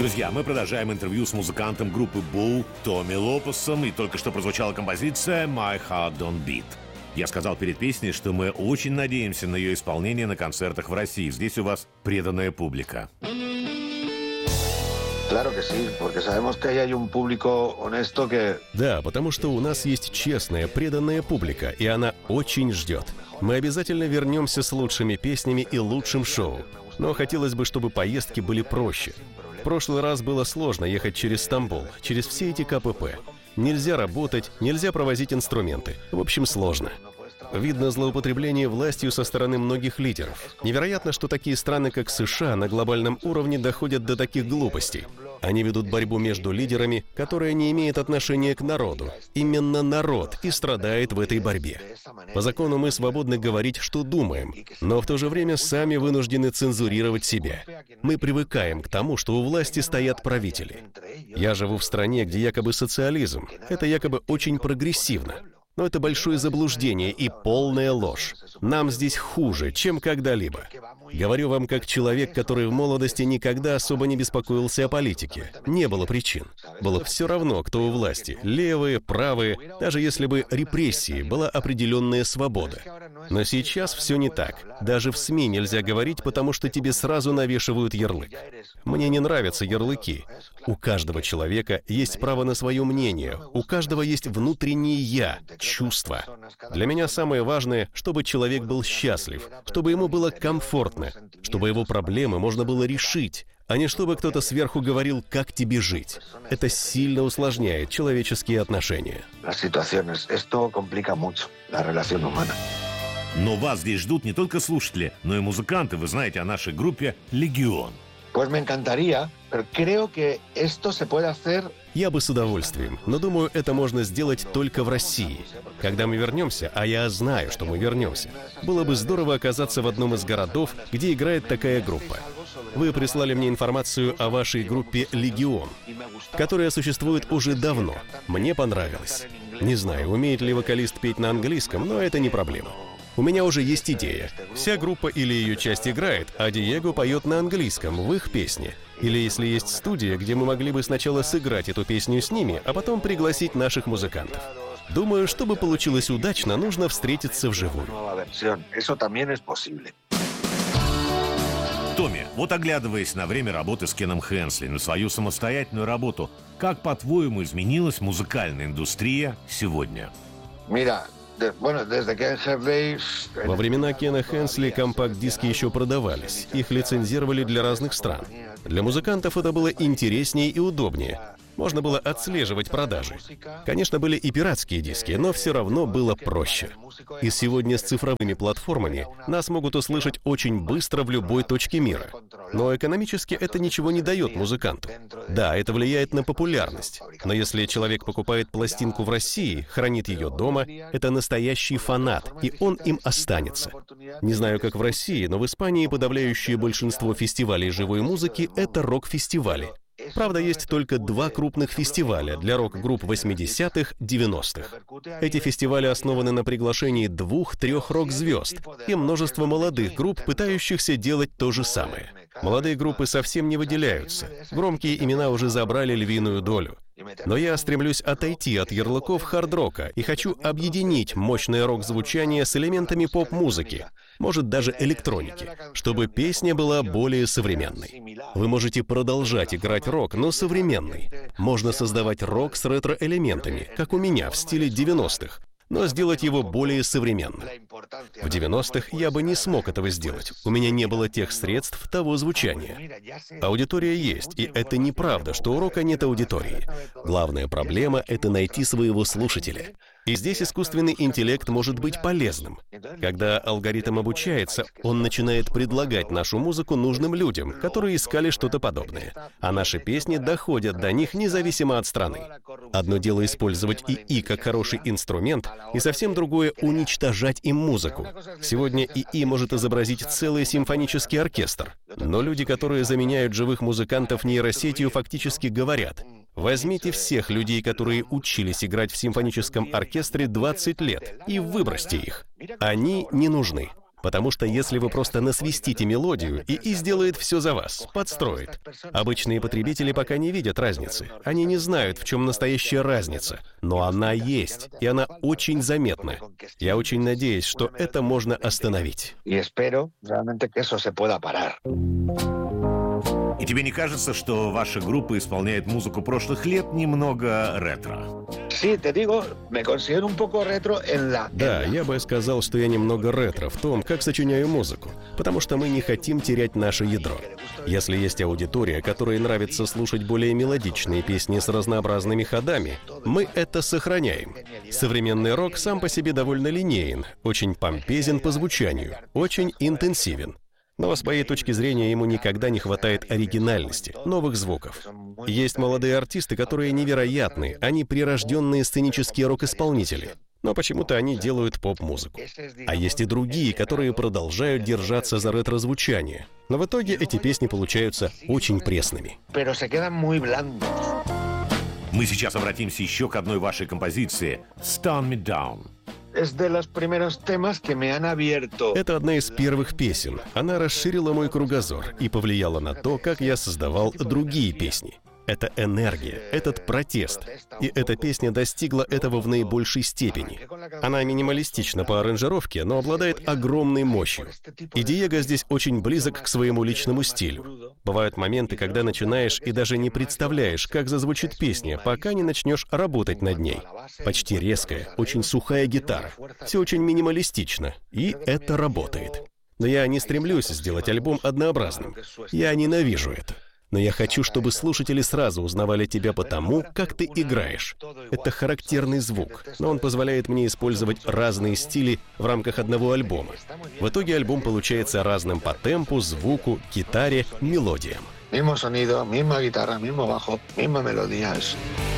Друзья, мы продолжаем интервью с музыкантом группы Бу Томми Лопесом, и только что прозвучала композиция «My Heart Don't Beat». Я сказал перед песней, что мы очень надеемся на ее исполнение на концертах в России. Здесь у вас преданная публика. Да, потому что у нас есть честная, преданная публика, и она очень ждет. Мы обязательно вернемся с лучшими песнями и лучшим шоу. Но хотелось бы, чтобы поездки были проще. В прошлый раз было сложно ехать через Стамбул, через все эти КПП. Нельзя работать, нельзя провозить инструменты. В общем, сложно. Видно злоупотребление властью со стороны многих лидеров. Невероятно, что такие страны, как США, на глобальном уровне доходят до таких глупостей. Они ведут борьбу между лидерами, которая не имеет отношения к народу. Именно народ и страдает в этой борьбе. По закону мы свободны говорить, что думаем, но в то же время сами вынуждены цензурировать себя. Мы привыкаем к тому, что у власти стоят правители. Я живу в стране, где якобы социализм. Это якобы очень прогрессивно. Но это большое заблуждение и полная ложь. Нам здесь хуже, чем когда-либо. Говорю вам как человек, который в молодости никогда особо не беспокоился о политике. Не было причин. Было все равно, кто у власти. Левые, правые. Даже если бы репрессии, была определенная свобода. Но сейчас все не так. Даже в СМИ нельзя говорить, потому что тебе сразу навешивают ярлык. Мне не нравятся ярлыки. У каждого человека есть право на свое мнение. У каждого есть внутреннее «я», чувства. Для меня самое важное, чтобы человек был счастлив, чтобы ему было комфортно, чтобы его проблемы можно было решить, а не чтобы кто-то сверху говорил, как тебе жить. Это сильно усложняет человеческие отношения. Но вас здесь ждут не только слушатели, но и музыканты. Вы знаете о нашей группе «Легион». Я бы с удовольствием, но думаю, это можно сделать только в России. Когда мы вернемся, а я знаю, что мы вернемся, было бы здорово оказаться в одном из городов, где играет такая группа. Вы прислали мне информацию о вашей группе «Легион», которая существует уже давно. Мне понравилось. Не знаю, умеет ли вокалист петь на английском, но это не проблема. У меня уже есть идея. Вся группа или ее часть играет, а Диего поет на английском в их песне. Или если есть студия, где мы могли бы сначала сыграть эту песню с ними, а потом пригласить наших музыкантов. Думаю, чтобы получилось удачно, нужно встретиться вживую. Томми, вот оглядываясь на время работы с Кеном Хенсли, на свою самостоятельную работу, как, по-твоему, изменилась музыкальная индустрия сегодня? Во времена Кена Хенсли компакт-диски еще продавались. Их лицензировали для разных стран. Для музыкантов это было интереснее и удобнее. Можно было отслеживать продажи. Конечно, были и пиратские диски, но все равно было проще. И сегодня с цифровыми платформами нас могут услышать очень быстро в любой точке мира. Но экономически это ничего не дает музыканту. Да, это влияет на популярность. Но если человек покупает пластинку в России, хранит ее дома, это настоящий фанат, и он им останется. Не знаю, как в России, но в Испании подавляющее большинство фестивалей живой музыки — это рок-фестивали. Правда, есть только 2 крупных фестиваля для рок-групп 80-х, 90-х. Эти фестивали основаны на приглашении 2-3 рок-звезд и множество молодых групп, пытающихся делать то же самое. Молодые группы совсем не выделяются. Громкие имена уже забрали львиную долю. Но я стремлюсь отойти от ярлыков хард-рока и хочу объединить мощное рок-звучание с элементами поп-музыки, может даже электроники, чтобы песня была более современной. Вы можете продолжать играть рок, но современный. Можно создавать рок с ретро-элементами, как у меня в стиле 90-х, но сделать его более современным. В 90-х я бы не смог этого сделать. У меня не было тех средств, того звучания. Аудитория есть, и это неправда, что у рока нет аудитории. Главная проблема — это найти своего слушателя. И здесь искусственный интеллект может быть полезным. Когда алгоритм обучается, он начинает предлагать нашу музыку нужным людям, которые искали что-то подобное. А наши песни доходят до них независимо от страны. Одно дело использовать ИИ как хороший инструмент, и совсем другое — уничтожать им музыку. Сегодня ИИ может изобразить целый симфонический оркестр. Но люди, которые заменяют живых музыкантов нейросетью, фактически говорят: возьмите всех людей, которые учились играть в симфоническом оркестре 20 лет, и выбросьте их. Они не нужны. Потому что если вы просто насвистите мелодию, ИИ сделает все за вас, подстроит. Обычные потребители пока не видят разницы. Они не знают, в чем настоящая разница. Но она есть, и она очень заметна. Я очень надеюсь, что это можно остановить. И тебе не кажется, что ваша группа исполняет музыку прошлых лет немного ретро? Да, я бы сказал, что я немного ретро в том, как сочиняю музыку, потому что мы не хотим терять наше ядро. Если есть аудитория, которой нравится слушать более мелодичные песни с разнообразными ходами, мы это сохраняем. Современный рок сам по себе довольно линеен, очень помпезен по звучанию, очень интенсивен. Но с моей точки зрения ему никогда не хватает оригинальности, новых звуков. Есть молодые артисты, которые невероятны, они прирожденные сценические рок-исполнители. Но почему-то они делают поп-музыку. А есть и другие, которые продолжают держаться за ретро-звучание. Но в итоге эти песни получаются очень пресными. Мы сейчас обратимся еще к одной вашей композиции «Stun Me Down». Это одна из первых песен. Она расширила мой кругозор и повлияла на то, как я создавал другие песни. Это энергия, этот протест. И эта песня достигла этого в наибольшей степени. Она минималистична по аранжировке, но обладает огромной мощью. И Диего здесь очень близок к своему личному стилю. Бывают моменты, когда начинаешь и даже не представляешь, как зазвучит песня, пока не начнешь работать над ней. Почти резкая, очень сухая гитара. Все очень минималистично, и это работает. Но я не стремлюсь сделать альбом однообразным. Я ненавижу это. Но я хочу, чтобы слушатели сразу узнавали тебя по тому, как ты играешь. Это характерный звук, но он позволяет мне использовать разные стили в рамках одного альбома. В итоге альбом получается разным по темпу, звуку, гитаре, мелодиям. Mismo sonido, misma guitarra, mismo bajo, misma melodía.